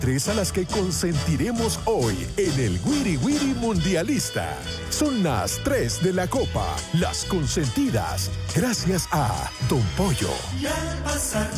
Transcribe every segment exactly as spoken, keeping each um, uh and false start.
Tres a las que consentiremos hoy en el Wiri Wiri Mundialista. Son las tres de la Copa, las consentidas, gracias a Don Pollo. Y al pasar,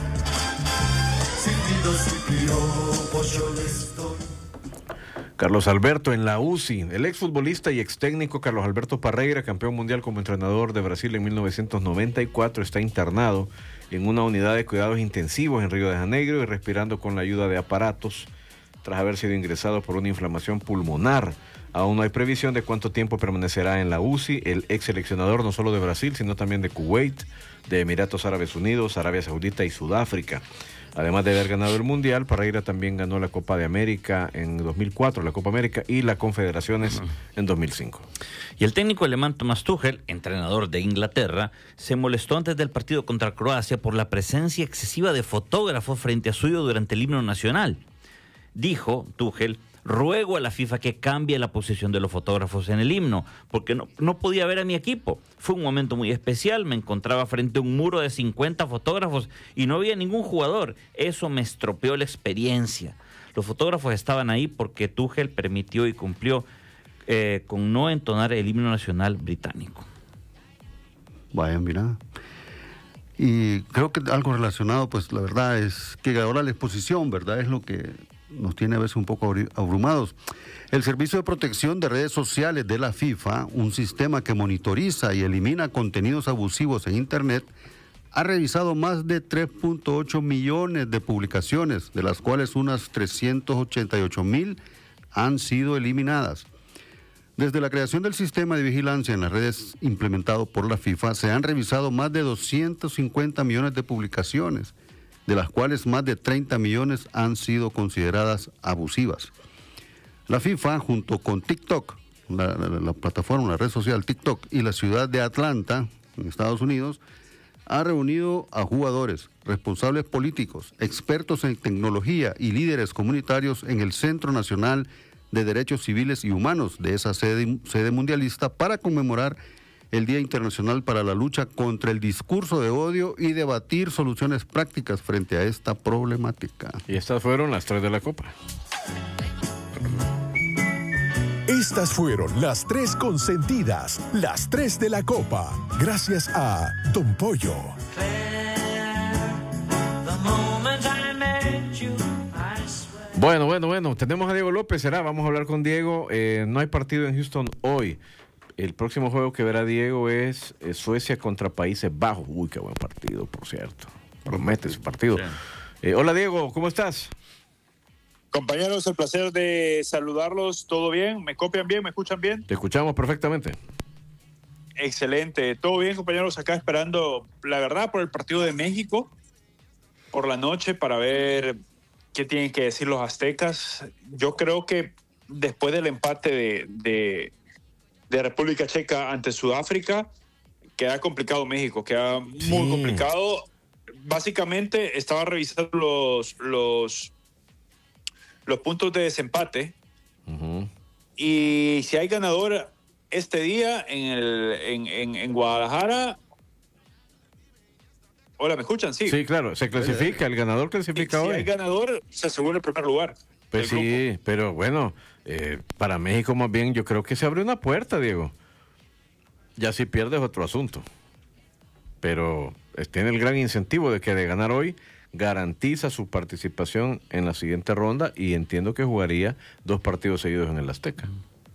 silbidos y piropos yo les doy. Carlos Alberto en la U C I. El exfutbolista y extécnico Carlos Alberto Parreira, campeón mundial como entrenador de Brasil en mil novecientos noventa y cuatro, está internado en una unidad de cuidados intensivos en Río de Janeiro y respirando con la ayuda de aparatos tras haber sido ingresado por una inflamación pulmonar. Aún no hay previsión de cuánto tiempo permanecerá en la U C I. El ex seleccionador no solo de Brasil, sino también de Kuwait, de Emiratos Árabes Unidos, Arabia Saudita y Sudáfrica. Además de haber ganado el Mundial, Parreira también ganó la Copa de América en dos mil cuatro, la Copa América y la Confederaciones uh-huh. en dos mil cinco. Y el técnico alemán Thomas Tuchel, entrenador de Inglaterra, se molestó antes del partido contra Croacia por la presencia excesiva de fotógrafos frente a suyo durante el himno nacional. Dijo Tuchel: ruego a la FIFA que cambie la posición de los fotógrafos en el himno, porque no, no podía ver a mi equipo. Fue un momento muy especial, me encontraba frente a un muro de cincuenta fotógrafos y no había ningún jugador. Eso me estropeó la experiencia. Los fotógrafos estaban ahí porque Tuchel permitió y cumplió eh, con no entonar el himno nacional británico. Vaya, mira. Y creo que algo relacionado, pues la verdad es que ahora la exposición, ¿verdad? Es lo que nos tiene a veces un poco abrumados. El Servicio de Protección de Redes Sociales de la FIFA, un sistema que monitoriza y elimina contenidos abusivos en Internet, ha revisado más de tres punto ocho millones de publicaciones, de las cuales unas trescientas ochenta y ocho mil han sido eliminadas. Desde la creación del sistema de vigilancia en las redes implementado por la FIFA, se han revisado más de doscientos cincuenta millones de publicaciones, de las cuales más de treinta millones han sido consideradas abusivas. La FIFA, junto con TikTok, la, la, la plataforma, la red social TikTok, y la ciudad de Atlanta, en Estados Unidos, ha reunido a jugadores, responsables políticos, expertos en tecnología y líderes comunitarios en el Centro Nacional de Derechos Civiles y Humanos de esa sede, sede mundialista para conmemorar el Día Internacional para la Lucha contra el Discurso de Odio y debatir soluciones prácticas frente a esta problemática. Y estas fueron las tres de la Copa. Estas fueron las tres consentidas, las tres de la Copa, gracias a Don Pollo. Bueno, bueno, bueno, tenemos a Diego López, será, vamos a hablar con Diego. Eh, no hay partido en Houston hoy. El próximo juego que verá Diego es, es Suecia contra Países Bajos. Uy, qué buen partido, por cierto. Promete ese partido. Sí. Eh, hola, Diego, ¿cómo estás? Compañeros, el placer de saludarlos. ¿Todo bien? ¿Me copian bien? ¿Me escuchan bien? Te escuchamos perfectamente. Excelente. ¿Todo bien, compañeros? Acá esperando, la verdad, por el partido de México por la noche para ver qué tienen que decir los aztecas. Yo creo que después del empate de... de de República Checa ante Sudáfrica, queda complicado México, queda sí. muy complicado. Básicamente estaba revisando los los, los puntos de desempate uh-huh. y si hay ganador este día en, el, en, en, en Guadalajara. Hola, ¿me escuchan? Sí. Sí, claro, se clasifica, el ganador clasifica si hoy. Si hay ganador, se asegura el primer lugar. Pues sí, grupo. Pero bueno, eh, para México más bien yo creo que se abre una puerta, Diego. Ya si pierdes otro asunto. Pero tiene el gran incentivo de que de ganar hoy garantiza su participación en la siguiente ronda y entiendo que jugaría dos partidos seguidos en el Azteca.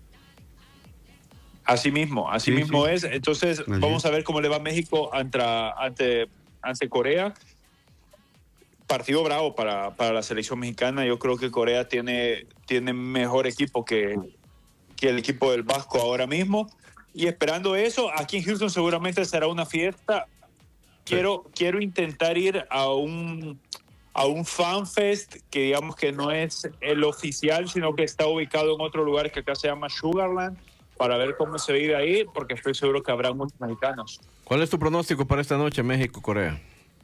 Así mismo, así sí, mismo sí. es. Entonces así. Vamos a ver cómo le va a México ante, ante, ante Corea. Partido bravo para, para la selección mexicana. Yo creo que Corea tiene, tiene mejor equipo que, que el equipo del Vasco ahora mismo. Y esperando eso, aquí en Houston seguramente será una fiesta. Quiero, sí. quiero intentar ir a un, a un fan fest que digamos que no es el oficial, sino que está ubicado en otro lugar que acá se llama Sugarland, para ver cómo se vive ahí, porque estoy seguro que habrá muchos mexicanos. ¿Cuál es tu pronóstico para esta noche, México-Corea?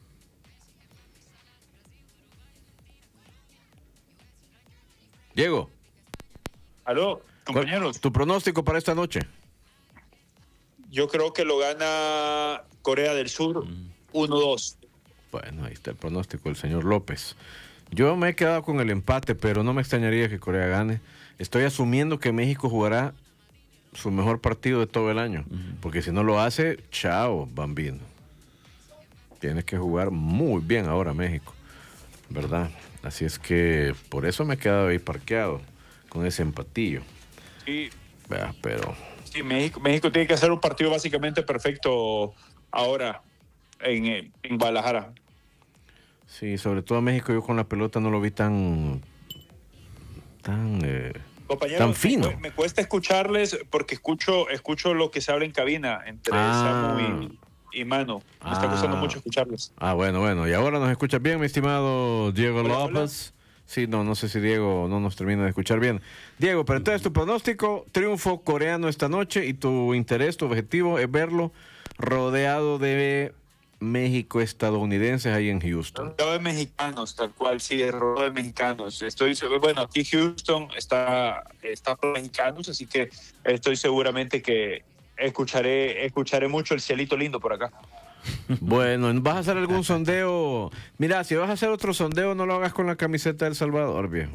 Diego. Aló, compañeros. ¿Tu pronóstico para esta noche? Yo creo que lo gana Corea del Sur mm. uno dos. Bueno, ahí está el pronóstico del señor López. Yo me he quedado con el empate, pero no me extrañaría que Corea gane. Estoy asumiendo que México jugará su mejor partido de todo el año, uh-huh. porque si no lo hace, chao, bambino. Tienes que jugar muy bien ahora México, ¿verdad? Así es que por eso me he quedado ahí parqueado con ese empatillo. Sí. Vea, pero... Sí, México, México tiene que hacer un partido básicamente perfecto ahora en, en Guadalajara. Sí, sobre todo a México yo con la pelota no lo vi tan... tan... Eh... Compañero, tan fino. Me, me cuesta escucharles porque escucho escucho lo que se habla en cabina entre ah. Samu y, y Mano. Me ah. está costando mucho escucharles. Ah, bueno, bueno. Y ahora nos escuchas bien, mi estimado Diego hola, López. Hola. Sí, no, no sé si Diego no nos termina de escuchar bien. Diego, pero entonces tu pronóstico, triunfo coreano esta noche y tu interés, tu objetivo es verlo rodeado de México estadounidenses ahí en Houston. Rodeado de mexicanos, tal cual, sí, rodeado de mexicanos. Estoy, bueno, aquí Houston está, está por mexicanos, así que estoy seguramente que escucharé, escucharé mucho el cielito lindo por acá. Bueno, ¿vas a hacer algún sondeo? Mira, si vas a hacer otro sondeo, no lo hagas con la camiseta del Salvador, viejo.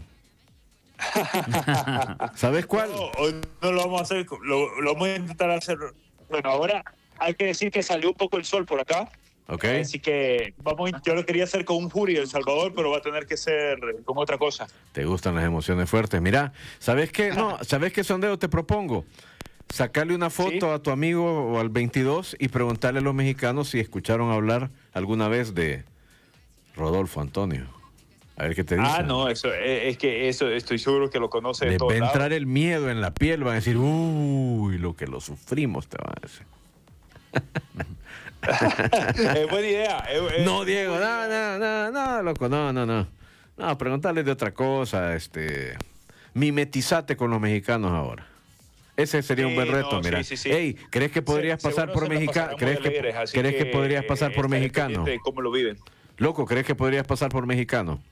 ¿Sabes cuál? No, hoy no lo vamos a hacer, lo, lo vamos a intentar hacer. Bueno, ahora hay que decir que salió un poco el sol por acá. Okay. Así que vamos, yo lo quería hacer con un Jury de El Salvador, pero va a tener que ser con otra cosa. Te gustan las emociones fuertes. Mira, ¿sabes qué? No, ¿sabes qué sondeo te propongo? Sacarle una foto ¿Sí? a tu amigo o al veintidós y preguntarle a los mexicanos si escucharon hablar alguna vez de Rodolfo Antonio. A ver qué te dicen. Ah, no, eso es que eso estoy seguro que lo conoce de Les todos va a entrar lados. el miedo en la piel, van a decir, uy, lo que lo sufrimos, te van a decir. Es buena idea. Es, es no, Diego, no, no, no, no, loco, no, no, no. No, preguntarles de otra cosa, este, mimetizate con los mexicanos ahora. Ese sería sí, un buen reto, no, mira. Sí, sí, sí. Ey, ¿crees que podrías Se, pasar por mexicano? ¿Crees, que, alegres, ¿crees que, que podrías pasar por mexicano? De cómo lo viven. Loco, ¿crees que podrías pasar por mexicano?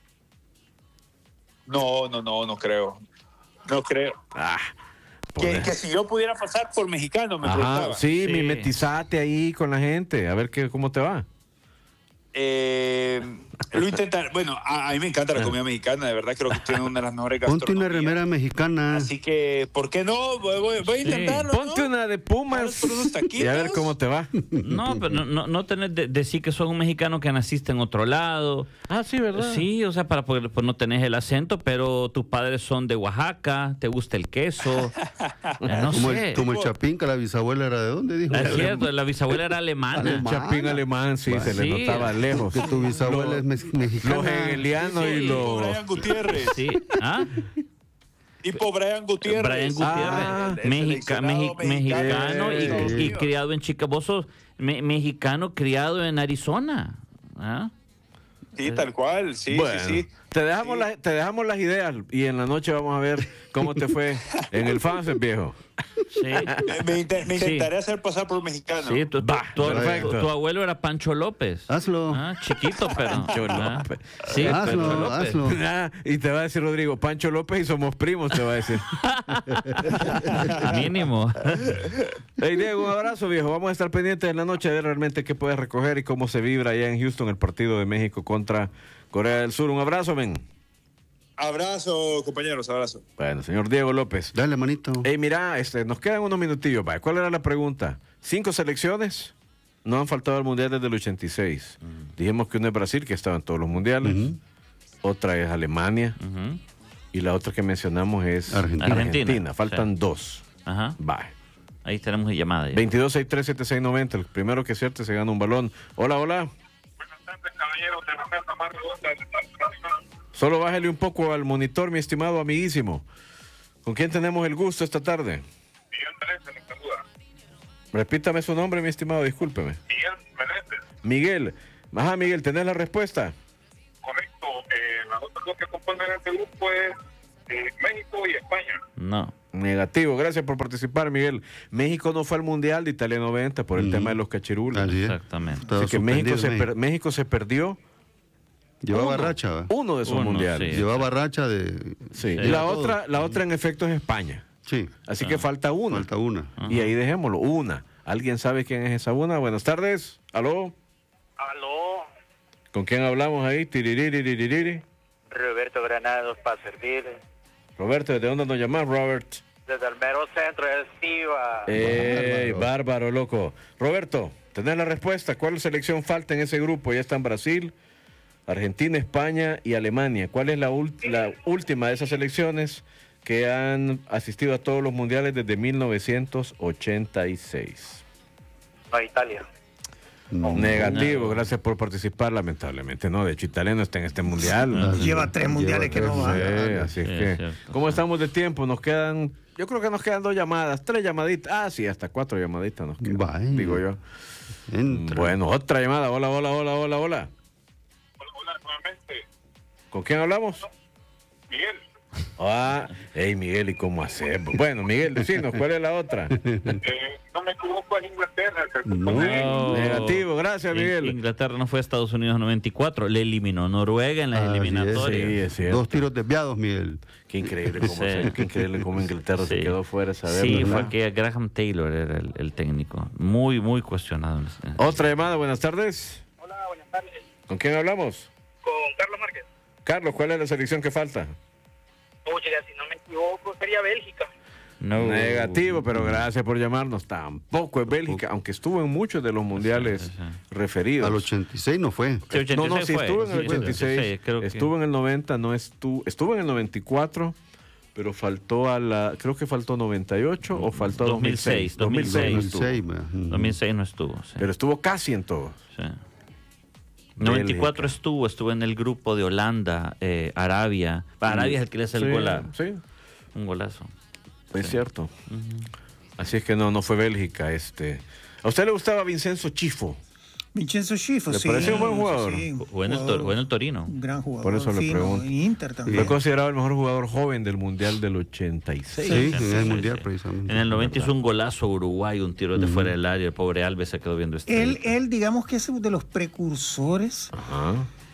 No, no, no, no creo. No creo. Ah. Que, que si yo pudiera pasar por mexicano, me Ajá, preguntaba. Sí, sí, mimetizate ahí con la gente, a ver qué, cómo te va. Eh, lo intentar. Bueno, a, a mí me encanta la comida mexicana, de verdad creo que tiene una de las mejores gastronomías. Ponte una remera mexicana. Así que, ¿por qué no? Voy, voy, voy a intentarlo. Sí. Ponte ¿no? una de Pumas y a ver cómo te va. No, pero no, no, no tenés de decir que sos un mexicano que naciste en otro lado. Ah, sí, ¿verdad? Sí, o sea, para poder, pues no tenés el acento, pero tus padres son de Oaxaca, te gusta el queso. No como, sé. el, como el Chapín, que la bisabuela era de dónde, dijo. Es cierto, la bisabuela era alemana. El Chapín alemán, sí, bueno, se le sí. notaba lejos. Que tu bisabuela lo, es me mexicana. Los hegelianos sí, sí, y los... Brian Gutiérrez. Sí. ¿Ah? Tipo Brian Gutiérrez. Brian Gutiérrez, ah, Mexica, mexi mexicano eh, y, y criado en Chicago. Vos sos me mexicano criado en Arizona. ¿Ah? Sí, tal cual, sí, bueno, sí, sí. Te dejamos, sí. La, te dejamos las ideas y en la noche vamos a ver cómo te fue en el Fanfest, viejo. Sí. Me, me, me intentaré sí. hacer pasar por mexicano. Sí, tu, tu, tu, tu, tu abuelo era Pancho López. Hazlo. Ah, chiquito, pero. Pancho ah, López. Sí, hazlo, Pancho López. hazlo. Ah, y te va a decir Rodrigo, Pancho López y somos primos, te va a decir. Mínimo. Hey, Diego, un abrazo, viejo. Vamos a estar pendientes en la noche de ver realmente qué puedes recoger y cómo se vibra allá en Houston el partido de México contra Corea del Sur. Un abrazo, men. Abrazo, compañeros, abrazo. Bueno, señor Diego López. Dale, manito. Hey, mira, este, nos quedan unos minutillos. Vaya. ¿Cuál era la pregunta? ¿Cinco selecciones? No han faltado al Mundial desde el ochenta y seis. Uh-huh. Dijimos que una es Brasil, que estaba en todos los mundiales. Uh-huh. Otra es Alemania. Uh-huh. Y la otra que mencionamos es Argentina. Argentina. Argentina. Faltan sí. dos. Ajá. Bye. Ahí tenemos llamada. Ya. veintidós sesenta y tres setenta y seis noventa. El primero que acierte se gana un balón. Hola, hola. Buenas tardes, caballeros de la mesa más redonda de Solo bájale un poco al monitor, mi estimado amiguísimo. ¿Con quién tenemos el gusto esta tarde? Miguel Menéndez, nos saluda. Repítame su nombre, mi estimado, discúlpeme. Miguel Menéndez. Miguel. Ajá, Miguel, ¿tenés la respuesta? Correcto. Eh, las otras dos que componen este grupo es eh, México y España. No. Negativo. Gracias por participar, Miguel. México no fue al Mundial de Italia noventa por el mm. tema de los cachirules. Exactamente. Así que México se, per México se perdió. Llevaba uno, racha. Uno de sus uno, mundiales. Sí. Llevaba racha de... Sí. Y la otra, la otra en efecto es España. Sí. Así ah. que falta una. Falta una. Ajá. Y ahí dejémoslo. Una. ¿Alguien sabe quién es esa una? Buenas tardes. ¿Aló? Aló. ¿Con quién hablamos ahí? Tiririririririr. Roberto Granados para servirle. Roberto, ¿desde dónde nos llamas, Robert? Desde el mero centro de Estiva. ¡Ey, bárbaro, loco! Roberto, ¿tenés la respuesta? ¿Cuál selección falta en ese grupo? Ya están Brasil, Argentina, España y Alemania. ¿Cuál es la, ult- la última de esas selecciones que han asistido a todos los mundiales desde mil novecientos ochenta y seis? No, Italia. No. Negativo, gracias por participar. Lamentablemente, no. De hecho, Italia no está en este mundial. Lleva tres mundiales que no va. Sí, así es Sí, que. es cierto, ¿Cómo sí. estamos de tiempo? Nos quedan. Yo creo que nos quedan dos llamadas, tres llamaditas. Ah, sí, hasta cuatro llamaditas nos quedan. Vaya. Digo yo. Entra. Bueno, otra llamada. Hola, hola, hola, hola, hola. Hola, hola, nuevamente. ¿Con quién hablamos? Miguel. Ah, hey Miguel, ¿y cómo hacer? Bueno, Miguel, decinos, ¿cuál es la otra? Eh, no me equivoco, es Inglaterra. que se No. pone- Oh. Negativo, gracias, In- Miguel. Inglaterra no fue a Estados Unidos en noventa y cuatro, le eliminó Noruega en las Así es, eliminatorias. Sí, es cierto. Dos tiros desviados, Miguel. Qué increíble cómo, Sí. se- qué increíble cómo Inglaterra se Sí. quedó fuera, saber, Sí, ¿verdad? fue aquella Graham Taylor era el, el técnico. Muy, muy cuestionado. Otra llamada, buenas tardes. Hola, buenas tardes. ¿Con quién hablamos? Con Carlos Márquez. Carlos, ¿cuál es la selección que falta? Oye, si no me equivoco, sería Bélgica. No. Negativo, pero gracias por llamarnos. Tampoco es Bélgica, aunque estuvo en muchos de los mundiales Sí, sí, sí. referidos. Al ochenta y seis no fue. Sí, ochenta y seis No, no, sí fue. estuvo en el Sí, ochenta y seis, ochenta y seis, creo que- estuvo en el noventa, no estuvo, estuvo en el noventa y cuatro, pero faltó a la, creo que faltó noventa y ocho o faltó a dos mil seis. dos mil seis, no estuvo. dos mil seis, ma. dos mil seis no estuvo. Sí. Pero estuvo casi en todo. Sí. noventa y cuatro Bélgica. estuvo, estuvo en el grupo de Holanda, eh, Arabia. Arabia es el que le hace el Sí, gol a- sí, un golazo. es cierto. Así es que no, no fue Bélgica. Este. ¿A usted le gustaba Vincenzo Chifo? Vincenzo Schifo, ¿Le sí. pareció un buen jugador? Sí, Jugó en el, Tor- jugó en el Torino. Un gran jugador. Por eso le fino, pregunto. en Inter también. Fue considerado el mejor jugador joven del Mundial del ochenta y seis. Sí, en Sí, el sí, mundial sí. precisamente. En el noventa hizo un golazo a Uruguay, un tiro de fuera del área. El pobre Alves se quedó viendo este. Él, él, digamos que es de los precursores Ajá.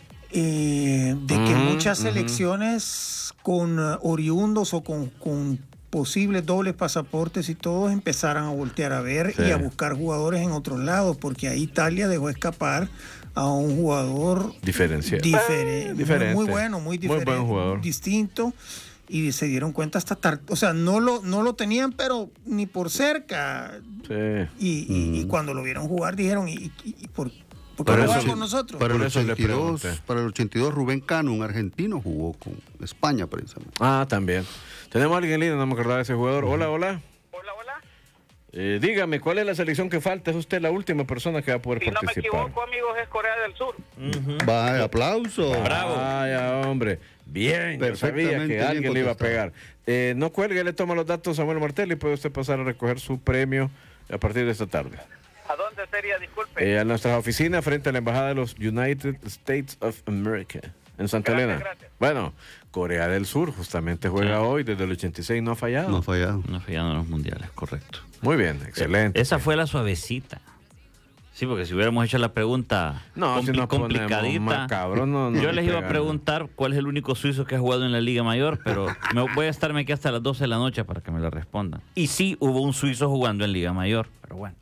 eh, de que Ujú, muchas ujú. selecciones con eh, oriundos o con, con posibles dobles pasaportes y todos empezaran a voltear a ver Sí. y a buscar jugadores en otros lados, porque ahí Italia dejó escapar a un jugador Diferencial. diferente, Eh, diferente. muy, muy bueno, muy Muy diferente, buen jugador. distinto, y se dieron cuenta hasta tar- o sea, no lo, no lo tenían, pero ni por cerca, Sí. y, y- y cuando lo vieron jugar dijeron, ¿y, y- y por, por qué Por no eso juega sí, con nosotros? Para el, Por eso le ochenta y dos, pregunté. para el ochenta y dos, Rubén Cano, un argentino, jugó con España precisamente. Ah, también. Tenemos a alguien en línea, no me acordaba de ese jugador. Hola, hola. Hola, hola. Eh, dígame, ¿cuál es la selección que falta? Es usted la última persona que va a poder Si no me participar. equivoco, amigos, es Corea del Sur. Vaya, aplauso. Bravo. Vaya, hombre. Bien, yo sabía Perfectamente que bien alguien le iba a contestado. pegar. Eh, no cuelgue, le toma los datos a Samuel Martel y puede usted pasar a recoger su premio a partir de esta tarde. ¿A dónde sería? Disculpe. Eh, a nuestras oficinas frente a la Embajada de los United States of America en Santa Gracias, Elena. gracias. Bueno, Corea del Sur justamente juega hoy, desde el ochenta y seis no ha fallado. No ha fallado. No fallando en los mundiales, correcto. Muy bien, excelente. Esa fue la suavecita. Sí, porque si hubiéramos hecho la pregunta No, si compli- nos ponemos complicadita, macabros, no, no yo les iba a pegan. preguntar cuál es el único suizo que ha jugado en la Liga Mayor, pero me voy a estarme aquí hasta las doce de la noche para que me lo respondan. Y sí, hubo un suizo jugando en Liga Mayor, pero bueno.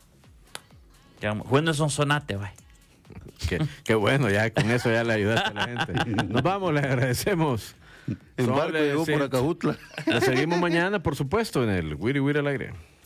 Ya vamos. Jugando en Sonsonate, vaya. Qué, qué bueno, ya con eso ya le ayudaste a la gente. Nos vamos, le agradecemos. En Son barco las llegó por seis. Acajutla. La seguimos mañana, por supuesto, en el Wiri Wiri al aire.